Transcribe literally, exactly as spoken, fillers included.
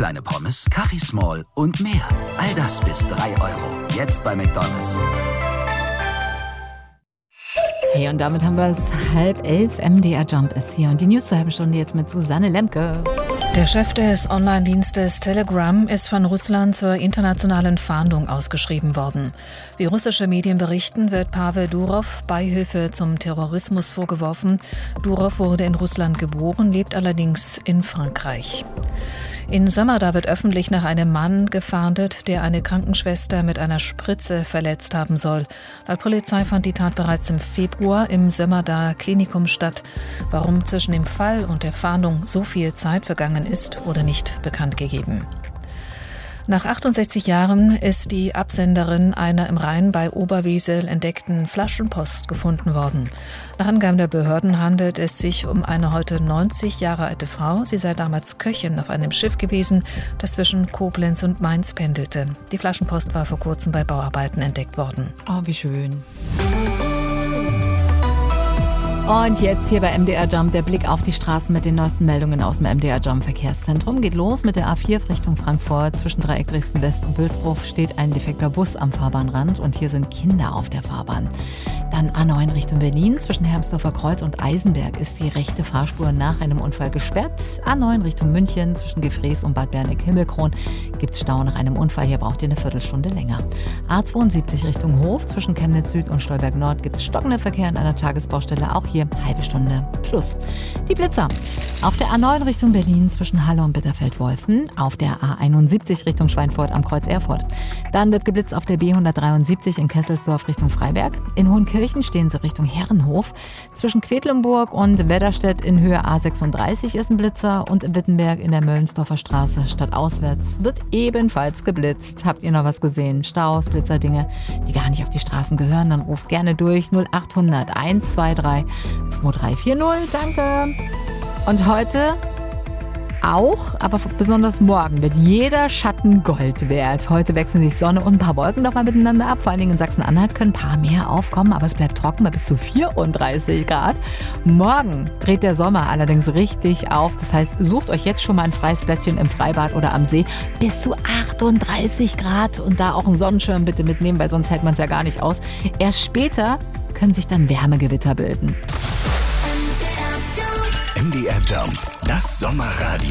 kleine Pommes, Kaffee Small und mehr. All das bis drei Euro. Jetzt bei McDonald's. Hey, und damit haben wir es. Halb elf, M D R Jump ist hier. Und die News zur halben Stunde jetzt mit Susanne Lemke. Der Chef des Online-Dienstes Telegram ist von Russland zur internationalen Fahndung ausgeschrieben worden. Wie russische Medien berichten, wird Pavel Durov Beihilfe zum Terrorismus vorgeworfen. Durov wurde in Russland geboren, lebt allerdings in Frankreich. In Sömmerda wird öffentlich nach einem Mann gefahndet, der eine Krankenschwester mit einer Spritze verletzt haben soll. Laut Polizei fand die Tat bereits im Februar im Sömmerda Klinikum statt. Warum zwischen dem Fall und der Fahndung so viel Zeit vergangen ist, wurde nicht bekannt gegeben. Nach achtundsechzig Jahren ist die Absenderin einer im Rhein bei Oberwesel entdeckten Flaschenpost gefunden worden. Nach Angaben der Behörden handelt es sich um eine heute neunzig Jahre alte Frau. Sie sei damals Köchin auf einem Schiff gewesen, das zwischen Koblenz und Mainz pendelte. Die Flaschenpost war vor kurzem bei Bauarbeiten entdeckt worden. Oh, wie schön. Und jetzt hier bei M D R Jump der Blick auf die Straßen mit den neuesten Meldungen aus dem M D R Jump Verkehrszentrum. Geht los mit der A vier Richtung Frankfurt. Zwischen Dreieck Dresden West und Wilsdruf steht ein defekter Bus am Fahrbahnrand und hier sind Kinder auf der Fahrbahn. Dann A neun Richtung Berlin. Zwischen Hermsdorfer Kreuz und Eisenberg ist die rechte Fahrspur nach einem Unfall gesperrt. A neun Richtung München. Zwischen Gefrees und Bad Berneck-Himmelkron gibt es Stau nach einem Unfall. Hier braucht ihr eine Viertelstunde länger. A zweiundsiebzig Richtung Hof. Zwischen Chemnitz Süd und Stolberg Nord gibt es stockenden Verkehr an einer Tagesbaustelle. Auch hier halbe Stunde plus. Die Blitzer. Auf der A neun Richtung Berlin zwischen Halle und Bitterfeld-Wolfen. Auf der A einundsiebzig Richtung Schweinfurt am Kreuz Erfurt. Dann wird geblitzt auf der B hundertdreiundsiebzig in Kesselsdorf Richtung Freiberg. In Hohenkirchen stehen sie Richtung Herrenhof. Zwischen Quedlinburg und Wedderstedt in Höhe A sechsunddreißig ist ein Blitzer. Und in Wittenberg in der Möllensdorfer Straße stadtauswärts wird ebenfalls geblitzt. Habt ihr noch was gesehen? Staus, Blitzerdinge, die gar nicht auf die Straßen gehören? Dann ruft gerne durch null achthundert eins zwei drei zwei drei vier null. Danke. Und heute auch, aber besonders morgen wird jeder Schatten Gold wert. Heute wechseln sich Sonne und ein paar Wolken doch mal miteinander ab. Vor allen Dingen in Sachsen-Anhalt können ein paar mehr aufkommen, aber es bleibt trocken bei bis zu vierunddreißig Grad. Morgen dreht der Sommer allerdings richtig auf. Das heißt, sucht euch jetzt schon mal ein freies Plätzchen im Freibad oder am See. Bis zu achtunddreißig Grad und da auch einen Sonnenschirm bitte mitnehmen, weil sonst hält man es ja gar nicht aus. Erst später können sich dann Wärmegewitter bilden. M D R Jump, das Sommerradio.